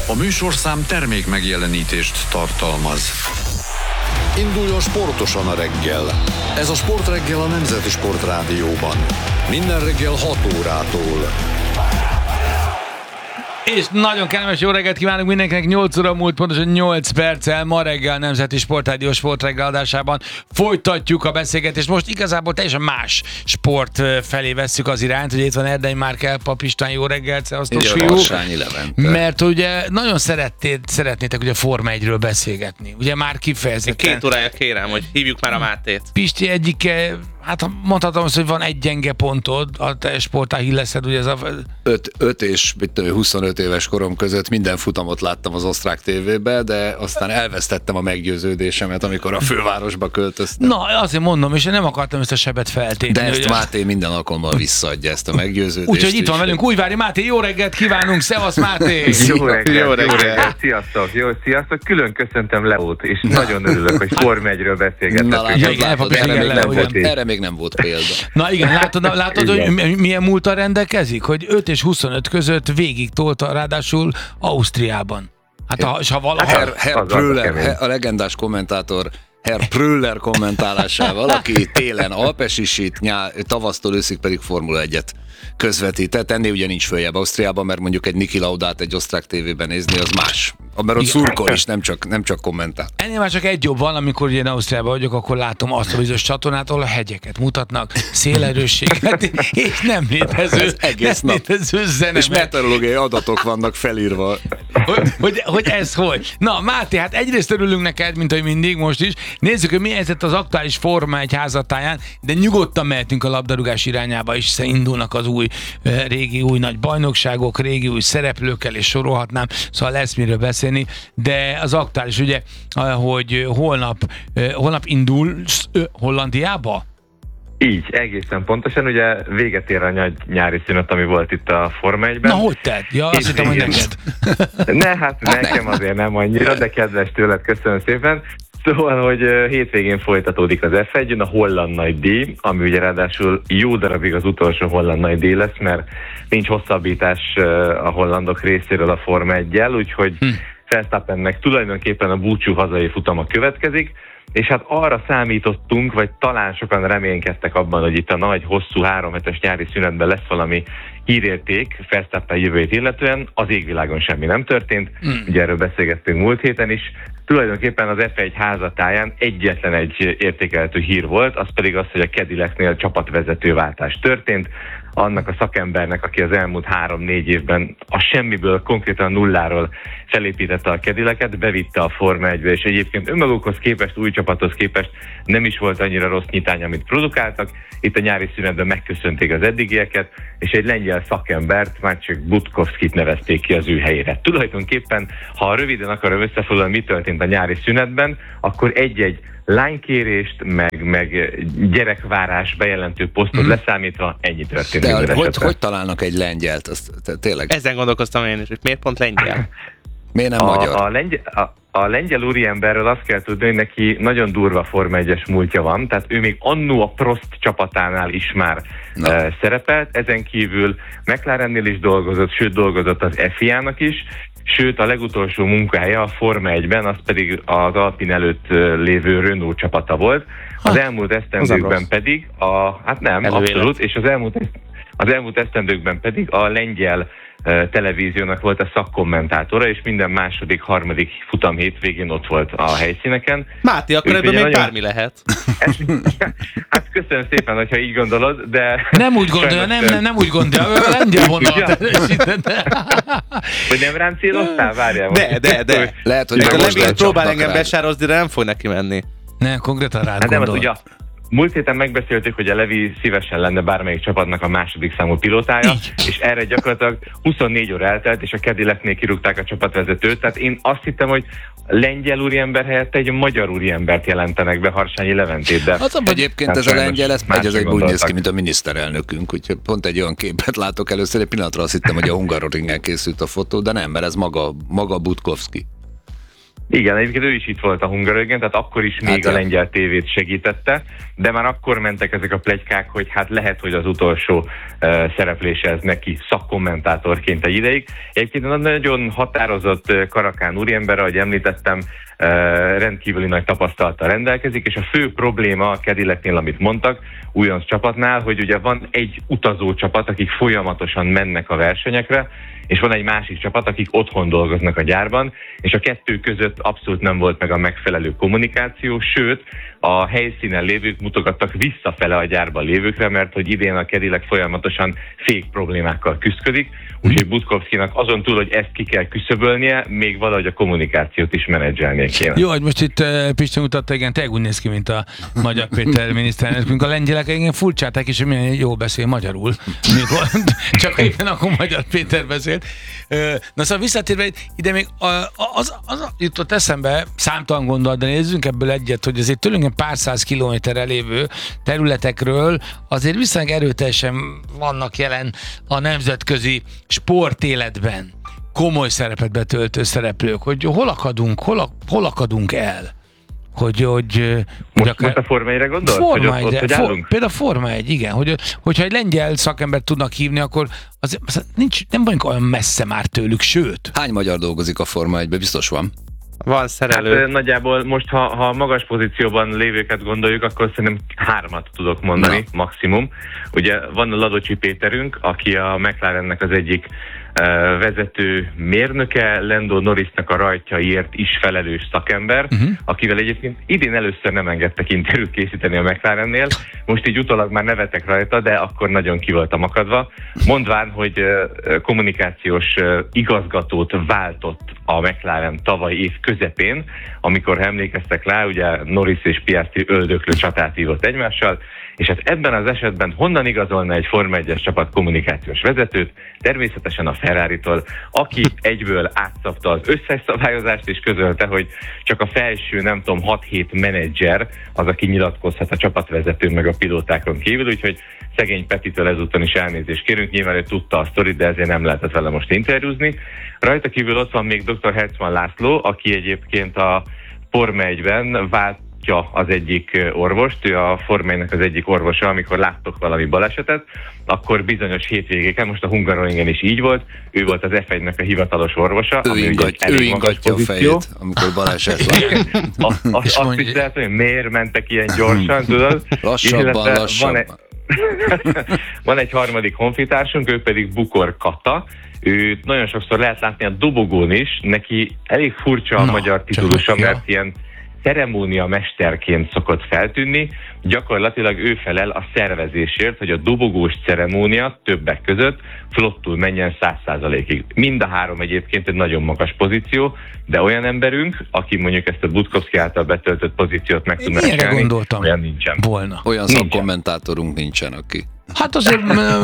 A műsorszám termék megjelenítést tartalmaz. Induljon sportosan a reggel. Ez a Sportreggel a Nemzeti Sportrádióban. Minden reggel 6 órától. És nagyon kellemes jó reggelt kívánunk mindenkinek, 8 óra múlt pontosan 8 perccel, ma reggel Nemzeti Sportrádió Sportreggel adásában folytatjuk a beszélgetést. Most igazából teljesen más sport felé vesszük az irányt, ugye itt van Erdei Márk, Pap István, jó reggelt, szevasztok fiúk. Mert ugye nagyon szeretnétek ugye Forma 1-ről beszélgetni, ugye már kifejezetten. 2 órája kérem, hogy hívjuk már a Mátét. Pisti egyike, hát mondhatom azt, hogy van egy gyenge pontod, a te sportál hilleszed, ugye ez a... 5 és 25 éves korom között minden futamot láttam az osztrák tévébe, de aztán elvesztettem a meggyőződésemet, amikor a fővárosba költöztem. Na, azért mondom, és én nem akartam ezt a sebet feltépni. De ezt Máté minden alkalommal visszaadja, ezt a meggyőződést. Úgyhogy itt van velünk Újvári Máté, jó reggelt kívánunk, szevasz Máté! Jó reggelt, sziasztok! Sziasztok, külön köszöntem Leót, és nagyon örülök, hogy Forma 1-ről beszélgetünk. Erre még nem volt példa. Na igen, látod hogy milyen múltal rendelkezik? Hogy 5 és 25 között végig tolta, ráadásul Ausztriában. Hát ha valaha... Herr Pröller, a legendás kommentátor Herr Pröller kommentálásával, aki télen alpesisít, tavasztól őszig pedig Formula 1-et közvetített. Ennél ugye nincs följebb Ausztriában, mert mondjuk egy Niki Laudát egy osztrák tévében nézni, az más. Mert ott szurkol is, nem csak kommentál. Ennél már csak egy jobb van, amikor én Ausztriában vagyok, akkor látom azt a bizonyos csatornát, ahol a hegyeket mutatnak, szélerősséget, és nem létező, egész nap. Zene. És meteorológiai adatok vannak felírva. Hogy ez hogy? Na, Máté, hát egyrészt örülünk neked, mint ahogy mindig, most is. Nézzük, hogy mi helyzet az aktuális Forma 1 házatáján, de nyugodtan mehetünk a labdarúgás irányába is, hiszen indulnak az régi új nagy bajnokságok, régi új szereplőkkel, és sorolhatnám, szóval lesz miről beszélni, de az aktuális ugye, hogy holnap indul Hollandiába? Így, egészen pontosan, ugye véget ér a nagy nyári szünet, ami volt itt a Forma 1-ben. Na, hogy tett? Ja, azt hittem, hogy neked. Nekem azért nem annyira, de kedves tőled, köszönöm szépen. Szóval, hogy hétvégén folytatódik az F1-en a holland nagy díj, ami ugye ráadásul jó darabig az utolsó holland nagy díj lesz, mert nincs hosszabbítás a hollandok részéről a Forma 1-jel, úgyhogy Verstappennek tulajdonképpen a búcsú hazai futama következik, és hát arra számítottunk, vagy talán sokan reménykedtek abban, hogy itt a nagy, hosszú 3 hetes nyári szünetben lesz valami hírérték Verstappen jövőjét illetően, az égvilágon semmi nem történt, ugye erről beszélgettünk múlt héten is. Tulajdonképpen az F1 házatáján egyetlen egy értékelhető hír volt, az pedig az, hogy a Cadillacnél csapatvezetőváltás történt. Annak a szakembernek, aki az elmúlt 3-4 évben a semmiből, konkrétan nulláról felépítette a Cadillacet, bevitte a Forma 1-be, és egyébként önmagukhoz képest, új csapathoz képest nem is volt annyira rossz nyitány, amit produkáltak. Itt a nyári szünetben megköszönték az eddigieket, és egy lengyel szakembert, Maciej Budkowskit nevezték ki az ő helyére. Tulajdonképpen, ha röviden akarom összefoglalni, mi történt a nyári szünetben, akkor egy-egy lánykérést, meg gyerekvárás bejelentő posztot leszámítva ennyi történt. De hogy találnak egy lengyelt? Tényleg? Ezen gondolkoztam én is, hogy miért pont lengyel? Miért nem magyar? A lengyel úriemberről azt kell tudni, hogy neki nagyon durva Forma 1-es múltja van, tehát ő még annó a Prost csapatánál is már szerepelt, ezen kívül McLarennél is dolgozott, sőt dolgozott az FIA-nak is, sőt a legutolsó munkahelye a Forma 1-ben, az pedig az Alpine előtt lévő Renault csapata volt. Az elmúlt esztendőkben pedig abszolút, és az elmúlt esztendőkben pedig a lengyel televíziónak volt a szakkommentátora, és minden második, harmadik futam hétvégén ott volt a helyszíneken. Máté, akkor ebből még bármi lehet. Hát köszönöm szépen, hogyha így gondolod, de... Nem úgy gondolja, nem úgy gondolja, a lengyel vonal. Hogy nem rám céloztál? Várjál. De. Lehet, hogy a Levi próbál engem besározni, de nem fog neki menni. Ne, konkrétan rád gondol. Ugye múlt héten megbeszéltük, hogy a Levi szívesen lenne bármelyik csapatnak a második számú pilótája, és erre gyakorlatilag 24 óra eltelt, és a Cadillacnél kirúgták a csapatvezetőt. Tehát én azt hittem, hogy lengyel úriember helyett egy magyar úriembert jelentenek be, Harsányi Leventét. De egyébként ez a lengyel, ez úgy néz ki, mint a miniszterelnökünk, úgyhogy pont egy olyan képet látok először. Egy pillanatra azt hittem, hogy a Hungaroringen készült a fotó, de nem, mert ez maga Budkowski. Igen, egyébként ő is itt volt a Hungaroringen, tehát akkor is még a lengyel tévét segítette, de már akkor mentek ezek a pletykák, hogy hát lehet, hogy az utolsó szereplése ez neki szakkommentátorként egy ideig. Egyébként nagyon határozott Karakán úriember, ahogy említettem, rendkívüli nagy tapasztalattal rendelkezik, és a fő probléma a Cadillacnél, amit mondtak, újonc csapatnál, hogy ugye van egy utazó csapat, akik folyamatosan mennek a versenyekre, és van egy másik csapat, akik otthon dolgoznak a gyárban, és a kettő között abszolút nem volt meg a megfelelő kommunikáció, sőt, a helyszínen lévők mutogattak visszafele a gyárban lévőkre, mert hogy idén a Cadillac folyamatosan fék problémákkal küszködik, úgyhogy Butkovskinak azon túl, hogy ezt ki kell küszöbölnie, még valahogy a kommunikációt is menedzselnie kéne. Jó, hogy most itt Pisti mutatta, igen, tényleg úgy néz ki, mint a Magyar Péter miniszterelnök, a lengyelek igen furcsálták is, hogy milyen jól beszél magyarul, csak igen, akkor Magyar Péter beszélt. Na szóval visszatérve, ide még az jutott eszembe, számtalan gondolat, de nézzünk ebből egyet, hogy azért tőlünk pár száz kilométerre lévő területekről azért viszonylag erőteljesen vannak jelen a nemzetközi sportéletben komoly szerepet betöltő szereplők, hogy hol akadunk el? Hogy most a Forma 1-re gondolsz? Forma 1-re, például Forma 1, igen. Hogyha egy lengyel szakembert tudnak hívni, akkor nem vagyunk olyan messze már tőlük, sőt. Hány magyar dolgozik a Forma 1-ben? Biztos van. Van szerelő. Hát, nagyjából most, ha magas pozícióban lévőket gondoljuk, akkor szerintem 3 tudok mondani, maximum. Ugye van a Ladocsi Péterünk, aki a McLarennek az egyik vezető mérnöke, Lando Norrisnak a rajtjaiért is felelős szakember, akivel egyébként idén először nem engedtek interjút készíteni a McLarennél, most így utólag már nevetek rajta, de akkor nagyon ki voltam akadva, mondván, hogy kommunikációs igazgatót váltott a McLaren tavaly év közepén, amikor emlékeztek rá, ugye Norris és Piastri öldöklő csatát vívott egymással, és hát ebben az esetben honnan igazolna egy Forma 1-es csapat kommunikációs vezetőt? Természetesen a Ferraritól, aki egyből átszabta az összes szabályozást, és közölte, hogy csak a felső, 6-7 menedzser az, aki nyilatkozhat a csapatvezetőn meg a pilótákon kívül, úgyhogy szegény Petitől ezúttal is elnézést kérünk, nyilván ő tudta a sztorit, de ezért nem lehetett vele most interjúzni. Rajta kívül ott van még dr. Hertzmann László, aki egyébként a Forma 1-ben az egyik orvost, ő a Forma 1-nek az egyik orvosa, amikor láttok valami balesetet, akkor bizonyos hétvégéken, most a Hungaroringen is így volt, ő volt az F1-nek a hivatalos orvosa. Ő ingatja a fejét, amikor baleset Azt is lehet, hogy miért mentek ilyen gyorsan, tudod? Lassabban. Van egy harmadik honfitársunk, ő pedig Bukor Kata. Őt nagyon sokszor lehet látni a dobogón is, neki elég furcsa a magyar titulusa, mert ilyen ceremónia mesterként szokott feltűnni, gyakorlatilag ő felel a szervezésért, hogy a dobogós ceremónia többek között flottul menjen 100%-ig. Mind a 3 egyébként egy nagyon magas pozíció, de olyan emberünk, aki mondjuk ezt a Butkovski által betöltött pozíciót meg tudna csinálni, olyan nincsen. Volna. Olyan szakkommentátorunk nincsen, aki... Hát azért...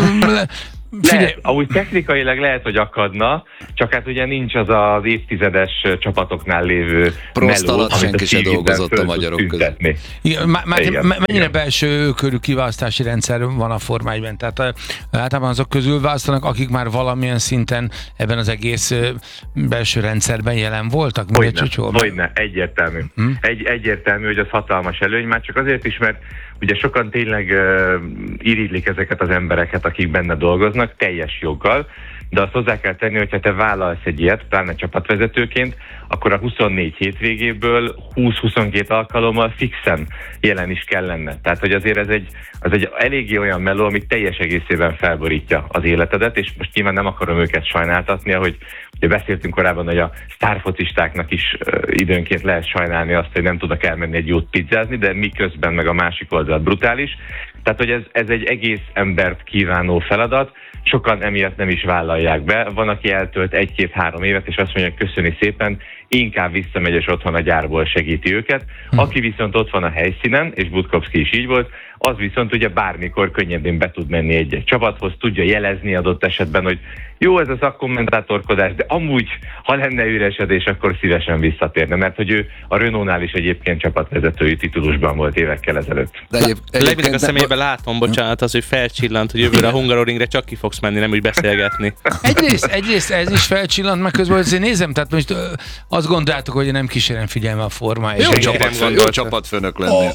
Ahogy technikailag lehet, hogy akadna, csak hát ugye nincs az az évtizedes csapatoknál lévő proszt alatt senki se dolgozott a magyarok között. Mennyire belső körű kiválasztási rendszer van a Forma 1-ben? Tehát általában azok közül választanak, akik már valamilyen szinten ebben az egész belső rendszerben jelen voltak? Hogyne, egyértelmű. Egyértelmű, hogy az hatalmas előny, már csak azért is, mert ugye sokan tényleg irigylik ezeket az embereket, akik benne dolgoznak, teljes joggal, de azt hozzá kell tenni, hogyha te vállalsz egy ilyet, pláne csapatvezetőként, akkor a 24 hétvégéből 20-22 alkalommal fixen jelen is kell lenned. Tehát, hogy azért ez egy eléggé olyan meló, ami teljes egészében felborítja az életedet, és most nyilván nem akarom őket sajnáltatni, ahogy ugye beszéltünk korábban, hogy a sztárfocistáknak is időnként lehet sajnálni azt, hogy nem tudnak elmenni egy jót pizzázni, de miközben meg a másik oldal brutális. Tehát, hogy ez egy egész embert kívánó feladat, sokan emiatt nem is vállalják be. Van, aki eltölt 1-2-3 évet, és azt mondja, köszöni szépen, inkább visszamegy, és otthon a gyárból segíti őket. Aki viszont ott van a helyszínen, és Butkovski is így volt, az viszont ugye bármikor könnyedén be tud menni egy csapathoz, tudja jelezni adott esetben, hogy jó ez a szakkommentátorkodás, de amúgy, ha lenne üresedés, akkor szívesen visszatérne, mert hogy ő a Renault-nál is egyébként csapatvezetői titulusban volt évekkel ezelőtt. De Levinek a személyében látom, bocsánat, az, hogy felcsillant, hogy jövőre a Hungaroringre csak ki fogsz menni, nem úgy beszélgetni. Egyrészt ez is felcsillant, meg közben azért nézem, tehát most azt gondoljátok, hogy nem kísérem figyelme a formája. Jó csapatfőnök lennél.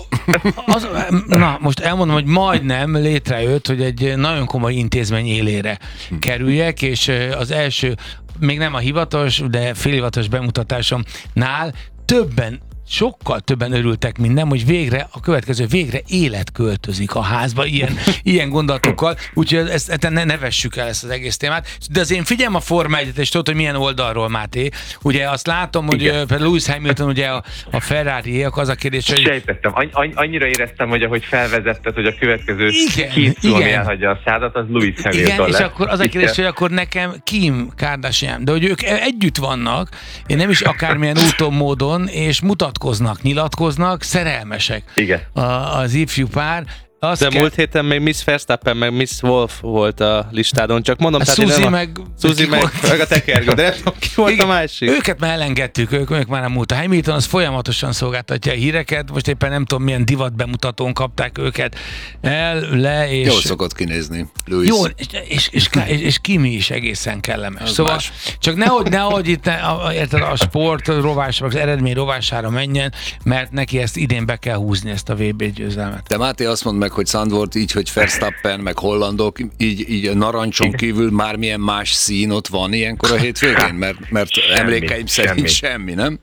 Na, most elmondom, hogy majdnem létrejött, hogy egy nagyon komoly intézmény élére kerüljek, és az első, még nem a hivatalos, de félhivatalos bemutatásomnál sokkal többen örültek minden, hogy végre, a következő végre élet költözik a házba, ilyen gondolatokkal, úgyhogy ezt ne vessük el ezt az egész témát. De azért én figyelem a Forma 1-et, és tudod, hogy milyen oldalról, Máté. Ugye azt látom, hogy például Lewis Hamilton, ugye a Ferrari-ék, az a kérdés, hogy... Sejtettem. Annyira éreztem, hogy ahogy felvezetted, hogy a következő két szó, ami elhagyja a szádat, az Lewis Hamilton igen, lesz. És akkor az a kérdés, hogy akkor nekem Kim Kardashian, de hogy ők együtt vannak, én nem is akármilyen úton, módon, és nyilatkoznak, szerelmesek. Igen. Az ifjú pár. De múlt héten még Miss Verstappen, meg Miss Wolf volt a listádon, csak mondom, Suzy meg a tekergő, de nem tudom, ki volt a másik. Őket már elengedtük, ők már nem múlt. A Hamilton az folyamatosan szolgáltatja a híreket, most éppen nem tudom milyen divat bemutatón kapták őket és... Jól szokott kinézni, Lewis. Jó, és Kimi is egészen kellemes. Az szóval más. Csak nehogy itt érted, a sport rovásra, az eredmény rovására menjen, mert neki ezt idén be kell húzni, ezt a VB győzelmet. De Máté azt mondd meg, hogy Zandvoort így, hogy Verstappen, meg hollandok, így narancson kívül már milyen más szín ott van ilyenkor a hétvégén? Mert emlékeim szerint semmi, nem?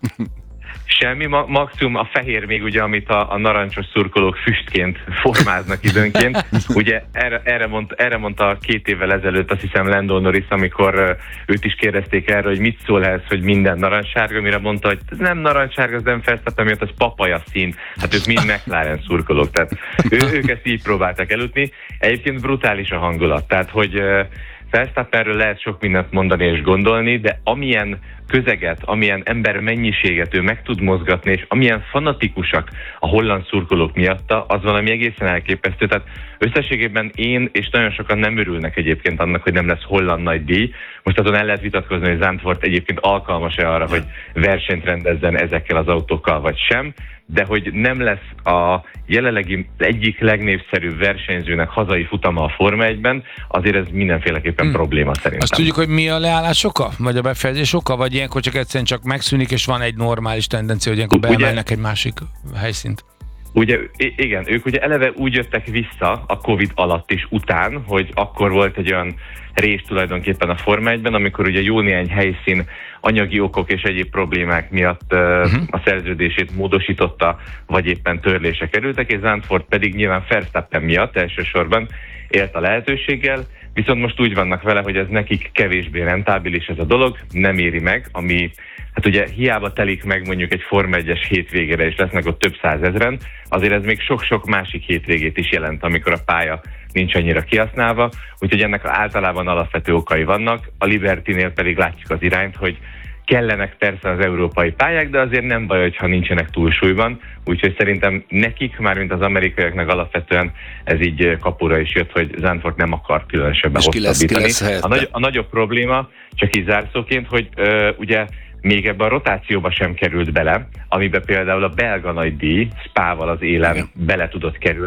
Semmi, maximum a fehér még ugye, amit a narancsos szurkolók füstként formáznak időnként. Ugye erre mondta 2 évvel ezelőtt, azt hiszem Lando Norris, amikor őt is kérdezték erre, hogy mit szól ehhez, hogy minden narancssárga, mire mondta, hogy ez nem narancssárga, ez nem Verstappen miatt, az papaja szín. Hát ők mind McLaren szurkolók, tehát ők ezt így próbálták elütni. Egyébként brutális a hangulat, tehát hogy Verstappenről lehet sok mindent mondani és gondolni, de amilyen közeget, amilyen ember mennyiséget ő meg tud mozgatni, és amilyen fanatikusak a holland szurkolók miatta, az valami egészen elképesztő. Tehát összességében én, és nagyon sokan nem örülnek egyébként annak, hogy nem lesz holland nagy díj. Most azon el lehet vitatkozni, hogy Zandvoort egyébként alkalmas-e arra, hogy versenyt rendezzen ezekkel az autókkal, vagy sem, de hogy nem lesz a jelenlegi egyik legnépszerűbb versenyzőnek hazai futama a Forma 1-ben, azért ez mindenféleképpen probléma szerintem. Azt tudjuk, hogy mi a leállás oka? Vagy a befejezés oka? Vagy ilyenkor csak egyszerűen csak megszűnik, és van egy normális tendencia, hogy ilyenkor beemelnek egy másik helyszínt? Ugye, igen, ők ugye eleve úgy jöttek vissza a Covid alatt is után, hogy akkor volt egy olyan rés tulajdonképpen a Forma 1-ben, amikor ugye jó néhány helyszín anyagi okok és egyéb problémák miatt a szerződését módosította, vagy éppen törlése kerültek, és Zandvoort pedig nyilván Verstappen miatt elsősorban élt a lehetőséggel, viszont most úgy vannak vele, hogy ez nekik kevésbé rentábilis ez a dolog, nem éri meg, ami hát ugye hiába telik meg mondjuk egy Forma 1-es hétvégére, és lesznek ott több százezren, azért ez még sok-sok másik hétvégét is jelent, amikor a pálya nincs annyira kihasználva, úgyhogy ennek általában alapvető okai vannak. A Libertynél pedig látjuk az irányt, hogy kellenek persze az európai pályák, de azért nem baj, hogyha nincsenek túlsúlyban, úgyhogy szerintem nekik, mármint az amerikaiaknak alapvetően ez így kapura is jött, hogy Zandvoort nem akar különösebben hosszabbítani. A nagyobb probléma, csak így zárszóként, hogy ugye még ebben a rotációba sem került bele, amiben például a belga nagy díj Spával az élen bele tudott kerülni.